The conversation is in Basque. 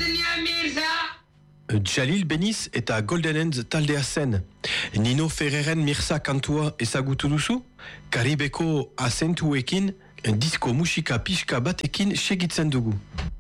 Jalil Beniz eta Golden Hands taldea zen. Nino Ferreren Mirza kantua ezagutu duzu? Karibeko azentuekin, disko musika pixka batekin segitzen dugu.